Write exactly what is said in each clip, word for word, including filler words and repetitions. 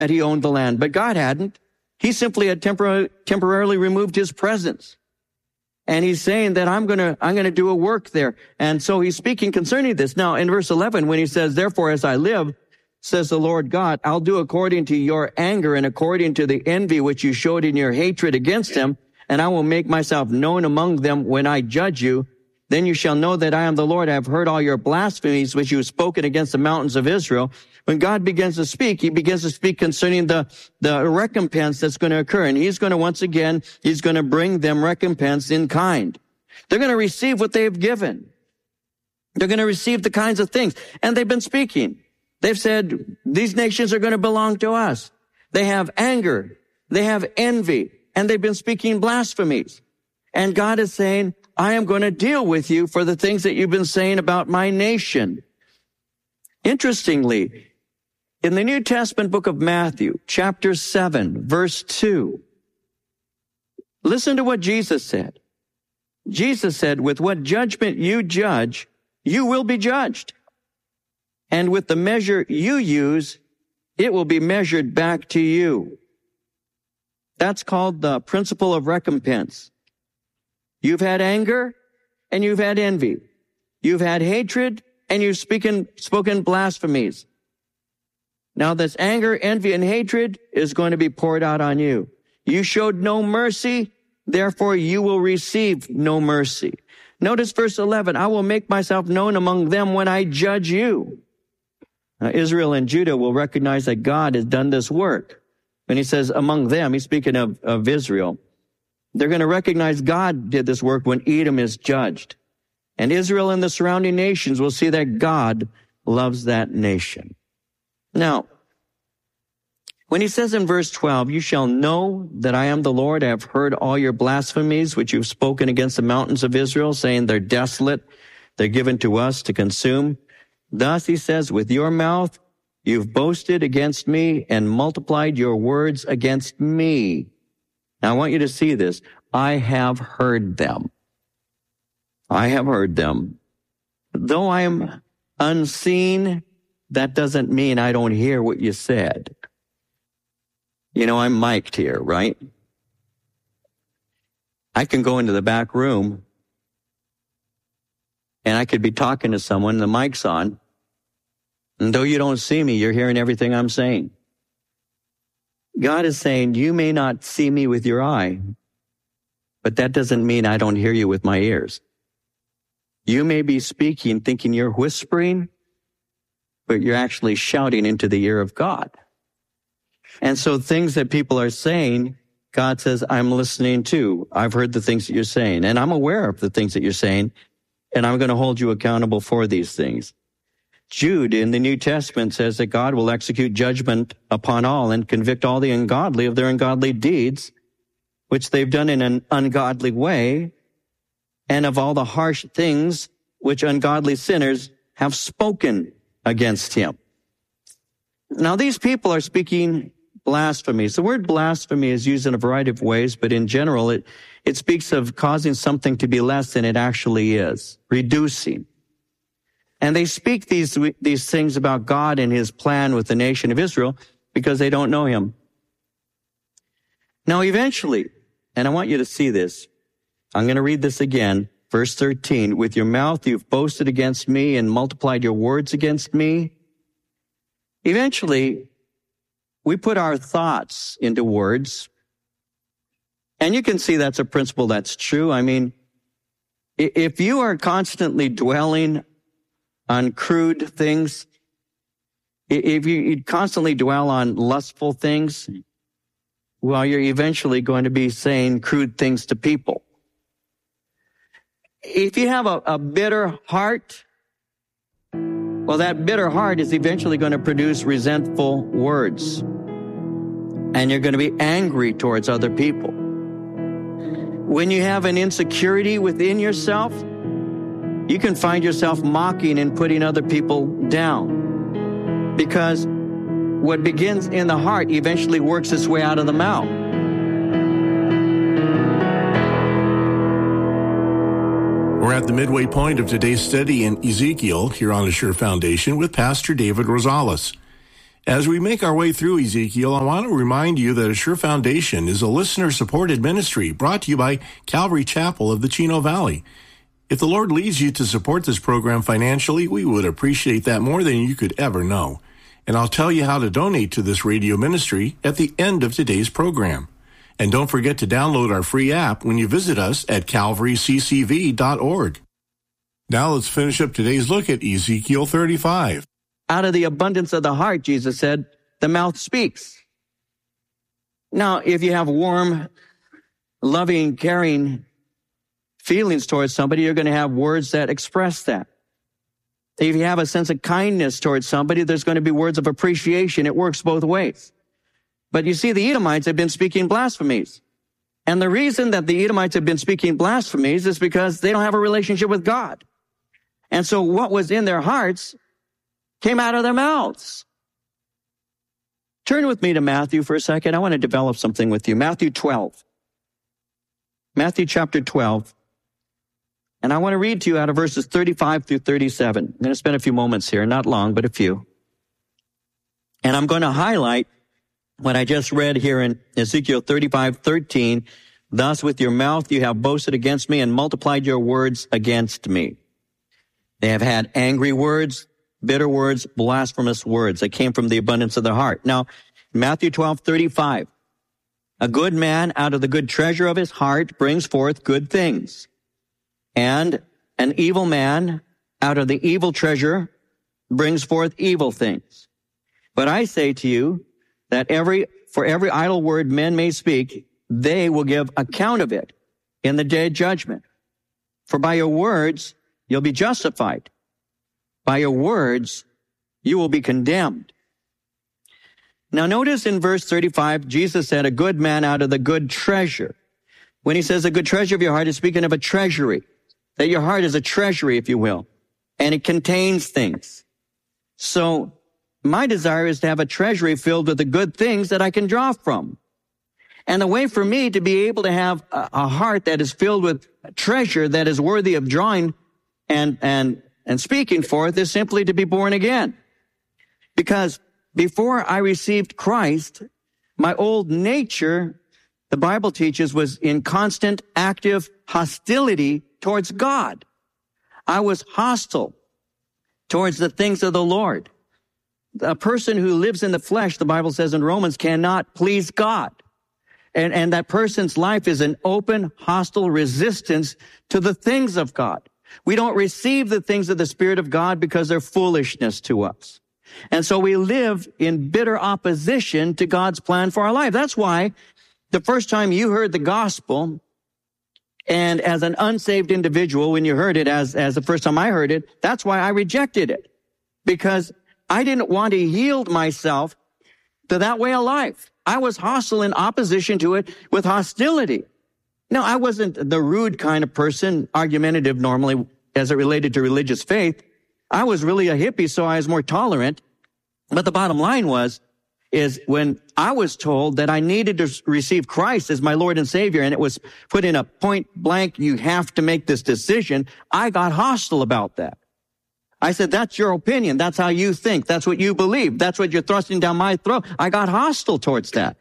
that he owned the land, but God hadn't. He simply had tempor- temporarily removed his presence. And he's saying that I'm going to, I'm going to do a work there. And so he's speaking concerning this. Now, in verse eleven, when he says, therefore, as I live, says the Lord God, I'll do according to your anger and according to the envy which you showed in your hatred against him, and I will make myself known among them when I judge you. Then you shall know that I am the Lord. I have heard all your blasphemies which you have spoken against the mountains of Israel. When God begins to speak, he begins to speak concerning the, the recompense that's going to occur. And he's going to, once again, he's going to bring them recompense in kind. They're going to receive what they've given. They're going to receive the kinds of things. And they've been speaking. They've said, these nations are going to belong to us. They have anger. They have envy. And they've been speaking blasphemies. And God is saying, I am going to deal with you for the things that you've been saying about my nation. Interestingly, in the New Testament book of Matthew, chapter seven, verse two, listen to what Jesus said. Jesus said, with what judgment you judge, you will be judged. And with the measure you use, it will be measured back to you. That's called the principle of recompense. You've had anger and you've had envy. You've had hatred and you've spoken, spoken blasphemies. Now this anger, envy, and hatred is going to be poured out on you. You showed no mercy, therefore you will receive no mercy. Notice verse eleven, I will make myself known among them when I judge you. Now, Israel and Judah will recognize that God has done this work. When he says among them, he's speaking of, of Israel. They're going to recognize God did this work when Edom is judged. And Israel and the surrounding nations will see that God loves that nation. Now, when he says in verse twelve, you shall know that I am the Lord. I have heard all your blasphemies, which you've spoken against the mountains of Israel, saying they're desolate. They're given to us to consume. Thus, he says, with your mouth, you've boasted against me and multiplied your words against me. Now, I want you to see this. I have heard them. I have heard them. Though I am unseen, that doesn't mean I don't hear what you said. You know, I'm mic'd here, right? I can go into the back room and I could be talking to someone, the mic's on, and though you don't see me, you're hearing everything I'm saying. God is saying, you may not see me with your eye, but that doesn't mean I don't hear you with my ears. You may be speaking thinking you're whispering, but you're actually shouting into the ear of God. And so things that people are saying, God says, I'm listening to. I've heard the things that you're saying, and I'm aware of the things that you're saying, and I'm going to hold you accountable for these things. Jude in the New Testament says that God will execute judgment upon all and convict all the ungodly of their ungodly deeds, which they've done in an ungodly way, and of all the harsh things which ungodly sinners have spoken against him. Now, these people are speaking blasphemies. The word blasphemy is used in a variety of ways, but in general, it, it speaks of causing something to be less than it actually is, reducing. And they speak these, these things about God and his plan with the nation of Israel because they don't know him. Now, eventually, and I want you to see this, I'm going to read this again, verse thirteen, with your mouth you've boasted against me and multiplied your words against me. Eventually, we put our thoughts into words, and you can see that's a principle that's true. I mean, if you are constantly dwelling on crude things, if you constantly dwell on lustful things, well, you're eventually going to be saying crude things to people. If you have a, a bitter heart, well, that bitter heart is eventually going to produce resentful words. And you're going to be angry towards other people. When you have an insecurity within yourself, you can find yourself mocking and putting other people down. Because what begins in the heart eventually works its way out of the mouth. We're at the midway point of today's study in Ezekiel here on Assure Foundation with Pastor David Rosales. As we make our way through Ezekiel, I want to remind you that A Sure Foundation is a listener-supported ministry brought to you by Calvary Chapel of the Chino Valley. If the Lord leads you to support this program financially, we would appreciate that more than you could ever know. And I'll tell you how to donate to this radio ministry at the end of today's program. And don't forget to download our free app when you visit us at calvary c c v dot org. Now let's finish up today's look at Ezekiel thirty-five. Out of the abundance of the heart, Jesus said, the mouth speaks. Now, if you have warm, loving, caring feelings towards somebody, you're going to have words that express that. If you have a sense of kindness towards somebody, there's going to be words of appreciation. It works both ways. But you see, the Edomites have been speaking blasphemies. And the reason that the Edomites have been speaking blasphemies is because they don't have a relationship with God. And so what was in their hearts came out of their mouths. Turn with me to Matthew for a second. I want to develop something with you. Matthew twelve. Matthew chapter twelve. And I want to read to you out of verses thirty-five through thirty-seven. I'm going to spend a few moments here, not long, but a few. And I'm going to highlight what I just read here in Ezekiel thirty-five thirteen. Thus with your mouth you have boasted against me and multiplied your words against me. They have had angry words, bitter words, blasphemous words that came from the abundance of the heart. Now, Matthew twelve thirty-five. A good man out of the good treasure of his heart brings forth good things. And an evil man out of the evil treasure brings forth evil things. But I say to you that every, for every idle word men may speak, they will give account of it in the day of judgment. For by your words, you'll be justified. By your words, you will be condemned. Now notice in verse thirty-five, Jesus said, a good man out of the good treasure. When he says a good treasure of your heart, he's speaking of a treasury. That your heart is a treasury, if you will. And it contains things. So my desire is to have a treasury filled with the good things that I can draw from. And the way for me to be able to have a, a heart that is filled with treasure that is worthy of drawing and, and, and speaking forth is simply to be born again. Because before I received Christ, my old nature, the Bible teaches, was in constant active hostility towards God. I was hostile towards the things of the Lord. A person who lives in the flesh, the Bible says in Romans, cannot please God. And, and that person's life is an open, hostile resistance to the things of God. We don't receive the things of the Spirit of God because they're foolishness to us. And so we live in bitter opposition to God's plan for our life. That's why the first time you heard the gospel, and as an unsaved individual, when you heard it, as, as the first time I heard it, that's why I rejected it. Because I didn't want to yield myself to that way of life. I was hostile in opposition to it with hostility. No, I wasn't the rude kind of person, argumentative normally as it related to religious faith. I was really a hippie, so I was more tolerant. But the bottom line was, is when I was told that I needed to receive Christ as my Lord and Savior, and it was put in a point blank, you have to make this decision, I got hostile about that. I said, that's your opinion. That's how you think. That's what you believe. That's what you're thrusting down my throat. I got hostile towards that.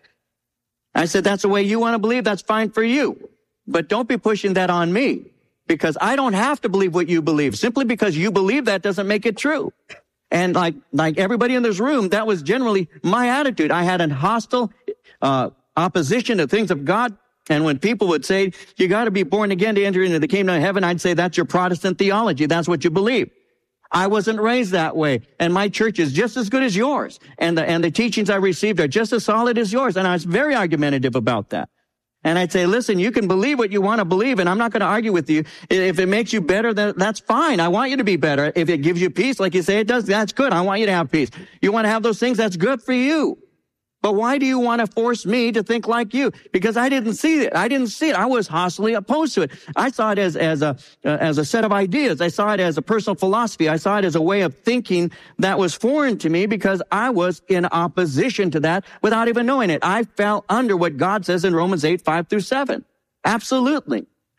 I said, that's the way you want to believe. That's fine for you. But don't be pushing that on me, because I don't have to believe what you believe. Simply because you believe that doesn't make it true. And like, like everybody in this room, that was generally my attitude. I had a hostile, uh, opposition to things of God. And when people would say, you got to be born again to enter into the kingdom of heaven, I'd say, that's your Protestant theology. That's what you believe. I wasn't raised that way. And my church is just as good as yours. And the, and the teachings I received are just as solid as yours. And I was very argumentative about that. And I'd say, listen, you can believe what you want to believe, and I'm not going to argue with you. If it makes you better, then that's fine. I want you to be better. If it gives you peace, like you say it does, that's good. I want you to have peace. You want to have those things, that's good for you. But why do you want to force me to think like you? Because I didn't see it. I didn't see it. I was hostily opposed to it. I saw it as, as a, uh, as a set of ideas. I saw it as a personal philosophy. I saw it as a way of thinking that was foreign to me because I was in opposition to that without even knowing it. I fell under what God says in Romans eight, five through seven. Absolutely.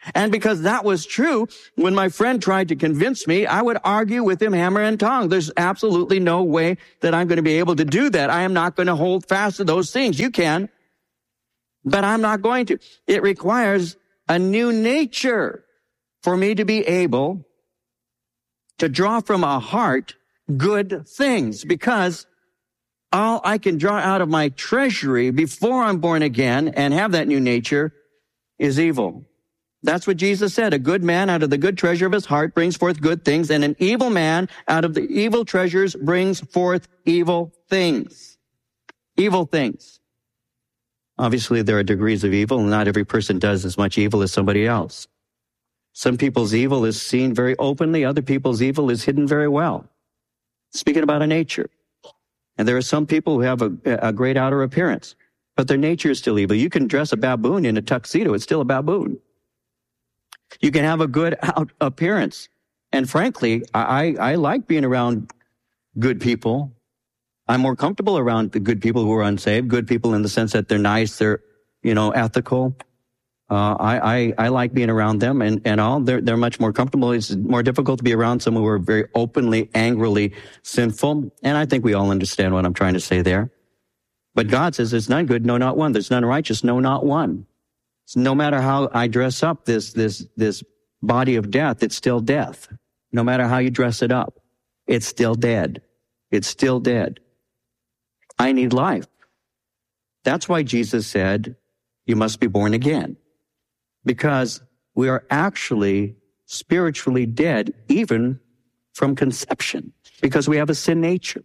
And because that was true, when my friend tried to convince me, I would argue with him hammer and tongs. There's absolutely no way that I'm going to be able to do that. I am not going to hold fast to those things. You can, but I'm not going to. It requires a new nature for me to be able to draw from a heart good things, because all I can draw out of my treasury before I'm born again and have that new nature is evil. That's what Jesus said. A good man out of the good treasure of his heart brings forth good things, and an evil man out of the evil treasures brings forth evil things. Evil things. Obviously, there are degrees of evil, and not every person does as much evil as somebody else. Some people's evil is seen very openly. Other people's evil is hidden very well. Speaking about a nature. And there are some people who have a, a great outer appearance, but their nature is still evil. You can dress a baboon in a tuxedo. It's still a baboon. You can have a good out appearance. And frankly, I, I like being around good people. I'm more comfortable around the good people who are unsaved, good people in the sense that they're nice, they're, you know, ethical. Uh, I, I, I like being around them and, and all. They're, they're much more comfortable. It's more difficult to be around someone who are very openly, angrily sinful. And I think we all understand what I'm trying to say there. But God says there's none good, no, not one. There's none righteous, no, not one. So no matter how I dress up this, this, this body of death, it's still death. No matter how you dress it up, it's still dead. It's still dead. I need life. That's why Jesus said, you must be born again. Because we are actually spiritually dead even from conception, because we have a sin nature.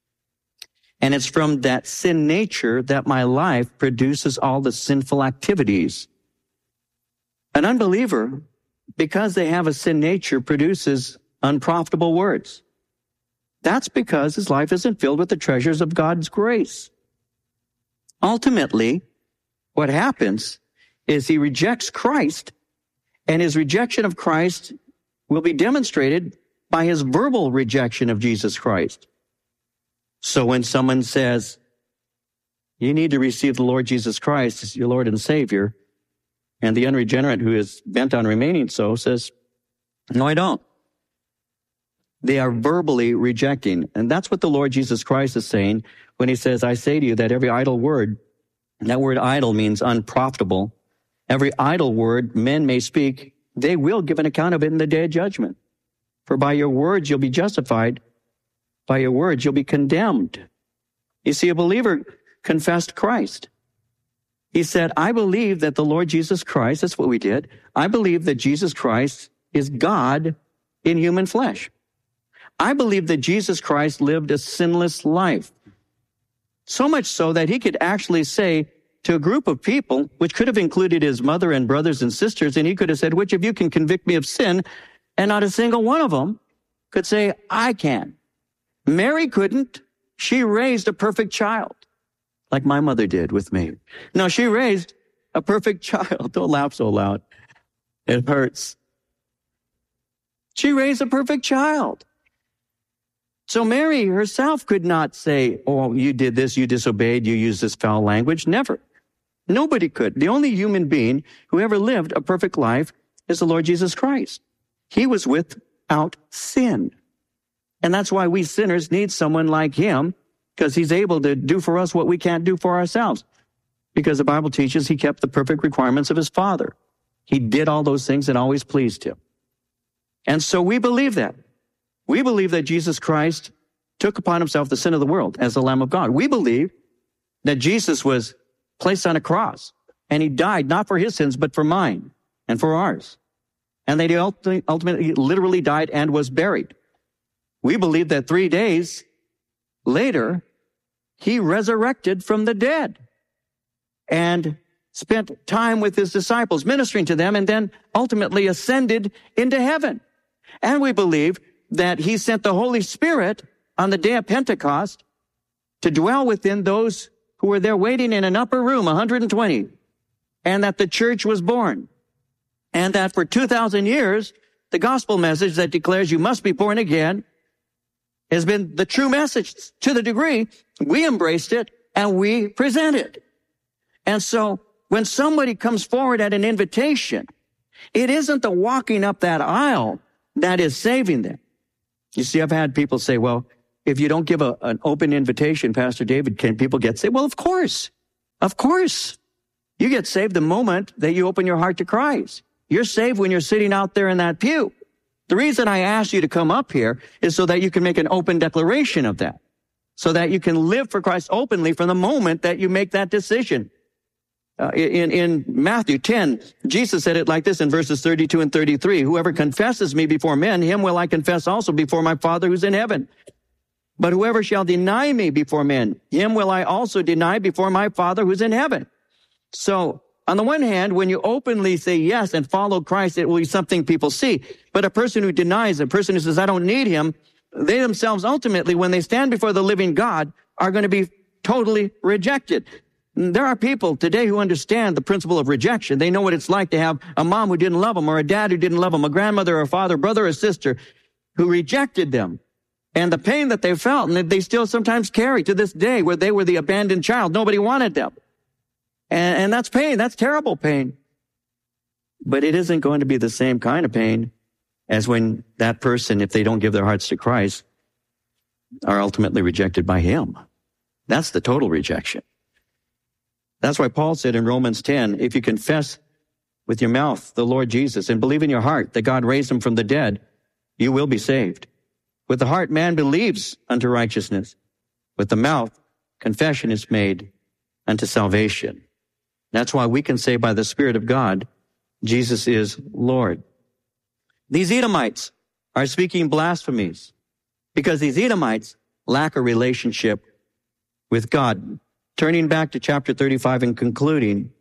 And it's from that sin nature that my life produces all the sinful activities. An unbeliever, because they have a sin nature, produces unprofitable words. That's because his life isn't filled with the treasures of God's grace. Ultimately, what happens is he rejects Christ, and his rejection of Christ will be demonstrated by his verbal rejection of Jesus Christ. So when someone says, you need to receive the Lord Jesus Christ as your Lord and Savior, and the unregenerate who is bent on remaining so says, no, I don't. They are verbally rejecting. And that's what the Lord Jesus Christ is saying when he says, I say to you that every idle word, that word idle means unprofitable. Every idle word men may speak, they will give an account of it in the day of judgment. For by your words you'll be justified. By your words you'll be condemned. You see, a believer confessed Christ. He said, I believe that the Lord Jesus Christ, that's what we did. I believe that Jesus Christ is God in human flesh. I believe that Jesus Christ lived a sinless life. So much so that he could actually say to a group of people, which could have included his mother and brothers and sisters, and he could have said, which of you can convict me of sin? And not a single one of them could say, I can. Mary couldn't. She raised a perfect child, like my mother did with me. No, she raised a perfect child. Don't laugh so loud. It hurts. She raised a perfect child. So Mary herself could not say, oh, you did this, you disobeyed, you used this foul language. Never. Nobody could. The only human being who ever lived a perfect life is the Lord Jesus Christ. He was without sin. And that's why we sinners need someone like him, because he's able to do for us what we can't do for ourselves. Because the Bible teaches he kept the perfect requirements of his Father. He did all those things and always pleased him. And so we believe that. We believe that Jesus Christ took upon himself the sin of the world as the Lamb of God. We believe that Jesus was placed on a cross and he died not for his sins, but for mine and for ours. And that he ultimately, ultimately literally died and was buried. We believe that three days later, he resurrected from the dead and spent time with his disciples, ministering to them, and then ultimately ascended into heaven. And we believe that he sent the Holy Spirit on the day of Pentecost to dwell within those who were there waiting in an upper room, one hundred twenty, and that the church was born. And that for two thousand years, the gospel message that declares you must be born again has been the true message to the degree we embraced it and we present it. And so when somebody comes forward at an invitation It isn't the walking up that aisle that is saving them. You see, I've had people say, well, if you don't give a, an open invitation, Pastor David, can people get saved? Well, of course. Of course. You get saved the moment that you open your heart to Christ. You're saved when you're sitting out there in that pew. The reason I asked you to come up here is so that you can make an open declaration of that, so that you can live for Christ openly from the moment that you make that decision. Uh, in, in Matthew ten, Jesus said it like this in verses thirty-two and thirty-three, whoever confesses me before men, him will I confess also before my Father who's in heaven. But whoever shall deny me before men, him will I also deny before my Father who's in heaven. So, on the one hand, when you openly say yes and follow Christ, it will be something people see. But a person who denies, a person who says, I don't need him, they themselves ultimately, when they stand before the living God, are going to be totally rejected. There are people today who understand the principle of rejection. They know what it's like to have a mom who didn't love them, or a dad who didn't love them, a grandmother or a father, brother or sister who rejected them. And the pain that they felt, and that they still sometimes carry to this day, where they were the abandoned child. Nobody wanted them. And, and that's pain. That's terrible pain. But it isn't going to be the same kind of pain as when that person, if they don't give their hearts to Christ, are ultimately rejected by him. That's the total rejection. That's why Paul said in Romans ten, if you confess with your mouth the Lord Jesus and believe in your heart that God raised him from the dead, you will be saved. With the heart, man believes unto righteousness. With the mouth, confession is made unto salvation. That's why we can say by the Spirit of God, Jesus is Lord. These Edomites are speaking blasphemies because these Edomites lack a relationship with God. Turning back to chapter thirty-five and concluding,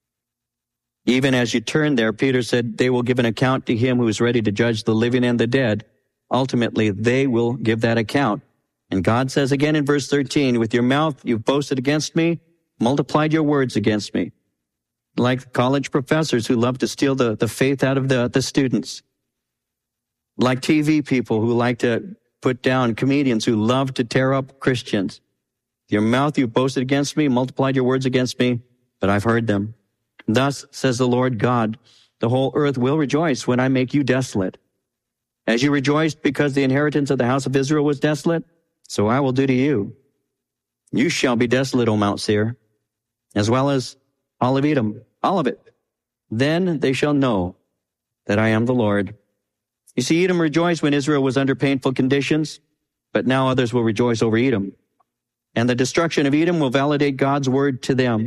even as you turn there, Peter said, they will give an account to him who is ready to judge the living and the dead. Ultimately, they will give that account. And God says again in verse thirteen, with your mouth you've boasted against me, multiplied your words against me. Like college professors who love to steal the, the faith out of the, the students. Like T V people who like to put down comedians who love to tear up Christians. Your mouth you've boasted against me, multiplied your words against me, but I've heard them. Thus says the Lord God, the whole earth will rejoice when I make you desolate. As you rejoiced because the inheritance of the house of Israel was desolate, so I will do to you. You shall be desolate, O Mount Seir, as well as all of Edom, all of it. Then they shall know that I am the Lord. You see, Edom rejoiced when Israel was under painful conditions, but now others will rejoice over Edom. And the destruction of Edom will validate God's word to them.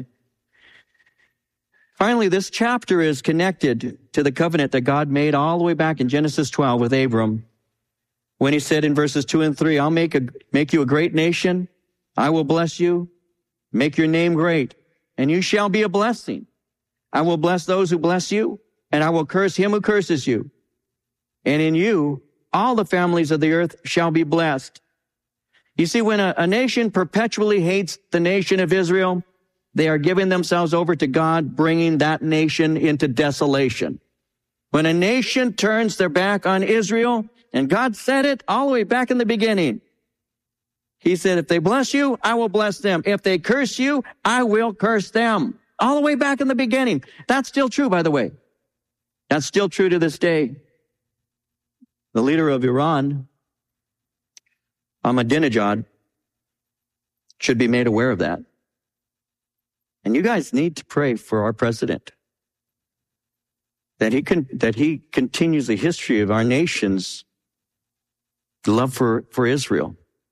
Finally, this chapter is connected to the covenant that God made all the way back in Genesis twelve with Abram, when he said in verses two and three, I'll make a, make you a great nation. I will bless you, make your name great, and you shall be a blessing. I will bless those who bless you, and I will curse him who curses you. And in you, all the families of the earth shall be blessed. You see, when a, a nation perpetually hates the nation of Israel, they are giving themselves over to God, bringing that nation into desolation. When a nation turns their back on Israel, and God said it all the way back in the beginning, he said, if they bless you, I will bless them. If they curse you, I will curse them. All the way back in the beginning. That's still true, by the way. That's still true to this day. The leader of Iran, Ahmadinejad, should be made aware of that. And you guys need to pray for our president, that he can, that he continues the history of our nation's love for, for Israel.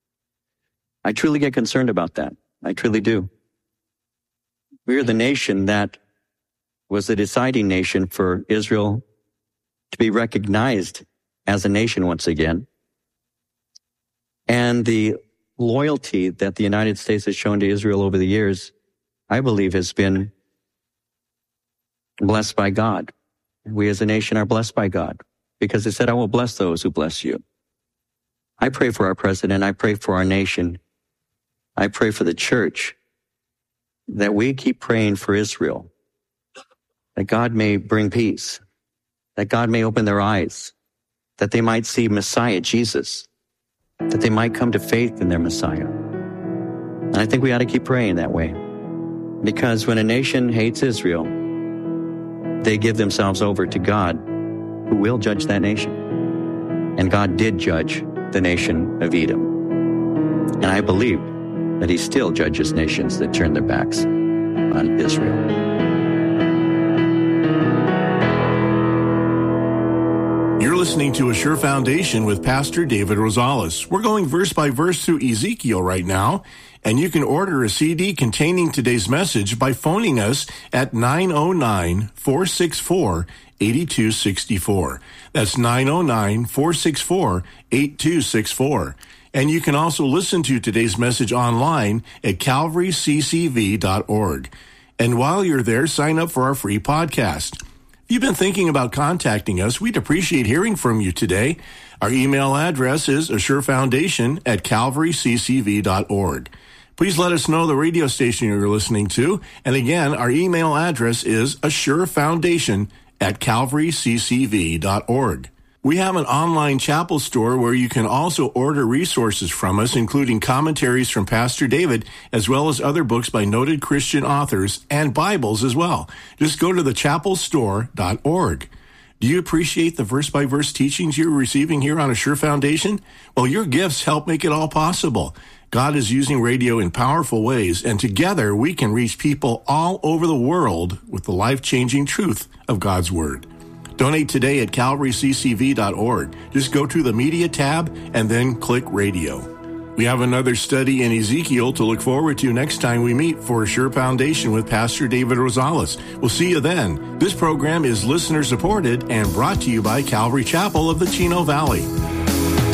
I truly get concerned about that. I truly do. We are the nation that was the deciding nation for Israel to be recognized as a nation once again. And the loyalty that the United States has shown to Israel over the years, I believe, has been blessed by God. We as a nation are blessed by God because he said, I will bless those who bless you. I pray for our president. I pray for our nation. I pray for the church that we keep praying for Israel, that God may bring peace, that God may open their eyes, that they might see Messiah, Jesus, that they might come to faith in their Messiah. And I think we ought to keep praying that way, because when a nation hates Israel, they give themselves over to God, who will judge that nation. And God did judge the nation of Edom. And I believe that he still judges nations that turn their backs on Israel. You're listening to A Sure Foundation with Pastor David Rosales. We're going verse by verse through Ezekiel right now, and you can order a C D containing today's message by phoning us at nine oh nine, four six four, eight two six four. That's nine oh nine, four six four, eight two six four. And you can also listen to today's message online at calvary c c v dot org. And while you're there, sign up for our free podcast. If you've been thinking about contacting us, we'd appreciate hearing from you today. Our email address is assurefoundation at calvary c c v dot org. Please let us know the radio station you're listening to. And again, our email address is assurefoundation at calvary c c v dot org. We have an online chapel store where you can also order resources from us, including commentaries from Pastor David, as well as other books by noted Christian authors and Bibles as well. Just go to the chapel store dot org. Do you appreciate the verse-by-verse teachings you're receiving here on Assure Foundation? Well, your gifts help make it all possible. God is using radio in powerful ways, and together we can reach people all over the world with the life-changing truth of God's Word. Donate today at calvary c c v dot org. Just go to the Media tab and then click Radio. We have another study in Ezekiel to look forward to next time we meet for Assure Foundation with Pastor David Rosales. We'll see you then. This program is listener-supported and brought to you by Calvary Chapel of the Chino Valley.